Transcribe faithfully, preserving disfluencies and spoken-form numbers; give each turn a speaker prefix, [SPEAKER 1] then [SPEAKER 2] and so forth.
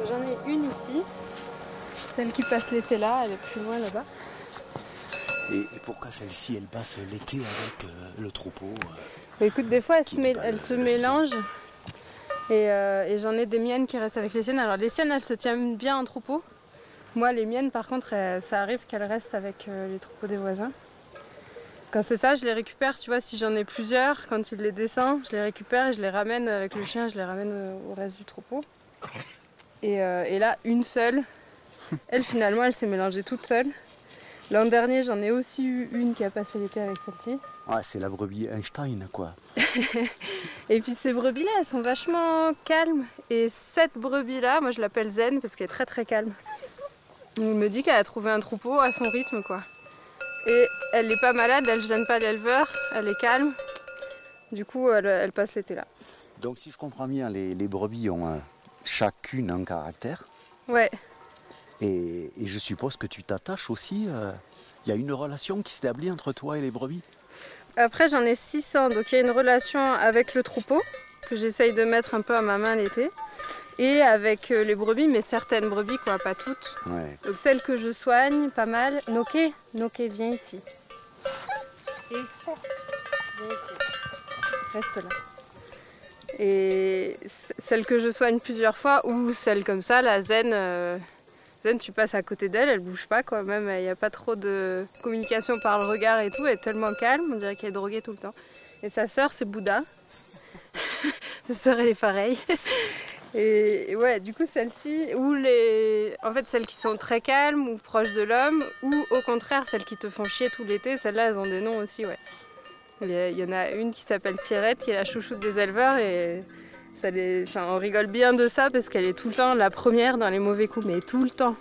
[SPEAKER 1] J'en ai une ici. Celle qui passe l'été là, elle est plus loin là-bas.
[SPEAKER 2] Et, et pourquoi celle-ci, elle passe l'été avec euh, le troupeau euh,
[SPEAKER 1] bah, écoute, des fois, elle se, mé- elle
[SPEAKER 2] le,
[SPEAKER 1] se
[SPEAKER 2] le
[SPEAKER 1] mélange. Et, euh, et j'en ai des miennes qui restent avec les siennes. Alors les siennes, elles se tiennent bien en troupeau. Moi, les miennes, par contre, elles, ça arrive qu'elles restent avec euh, les troupeaux des voisins. Quand c'est ça, je les récupère, tu vois, si j'en ai plusieurs, quand il les descend, je les récupère et je les ramène avec le chien, je les ramène au reste du troupeau. Et, euh, et là, une seule, elle finalement, elle s'est mélangée toute seule. L'an dernier, j'en ai aussi eu une qui a passé l'été avec celle-ci.
[SPEAKER 2] Ah, c'est la brebis Einstein, quoi.
[SPEAKER 1] Et puis ces brebis-là, elles sont vachement calmes. Et cette brebis-là, moi je l'appelle Zen parce qu'elle est très très calme. Il me dit qu'elle a trouvé un troupeau à son rythme, quoi. Et elle n'est pas malade, elle ne gêne pas l'éleveur, elle est calme. Du coup, elle, elle passe l'été là.
[SPEAKER 2] Donc si je comprends bien, les, les brebis ont euh, chacune un caractère.
[SPEAKER 1] Ouais.
[SPEAKER 2] Et, et je suppose que tu t'attaches aussi. Il euh, y a une relation qui s'établit entre toi et les brebis.
[SPEAKER 1] Après, j'en ai six cents, donc il y a une relation avec le troupeau que j'essaye de mettre un peu à ma main l'été. Et avec les brebis, mais certaines brebis, quoi, pas toutes.
[SPEAKER 2] Ouais.
[SPEAKER 1] Donc celles que je soigne, pas mal. Noké, Noké, viens ici. Et viens ici. Reste là. Et celles que je soigne plusieurs fois, ou celle comme ça, la Zen, euh, Zen, tu passes à côté d'elle, elle bouge pas, quoi. Même il n'y a pas trop de communication par le regard et tout, elle est tellement calme, on dirait qu'elle est droguée tout le temps. Et sa sœur, c'est Bouddha. Sa sœur, elle est pareille. Et ouais, du coup, celles-ci, ou les... en fait, celles qui sont très calmes ou proches de l'homme, ou au contraire, celles qui te font chier tout l'été, celles-là, elles ont des noms aussi, ouais. Il y en a une qui s'appelle Pierrette, qui est la chouchoute des éleveurs, et ça les... enfin, on rigole bien de ça parce qu'elle est tout le temps la première dans les mauvais coups, mais tout le temps.